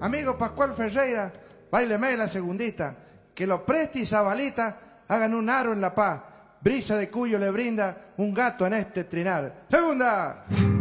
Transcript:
Amigo Pascual Ferreira, báileme la segundita. Que los Presti y Zabalita hagan un aro en La Paz. Brisa de Cuyo le brinda un gato en este trinar. ¡Segunda!